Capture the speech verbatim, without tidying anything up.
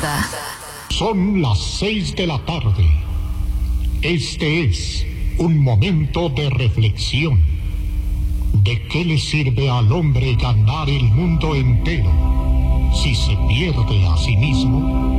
gusta. Son las seis de la tarde. Este es un momento de reflexión. ¿De qué le sirve al hombre ganar el mundo entero si se pierde a sí mismo?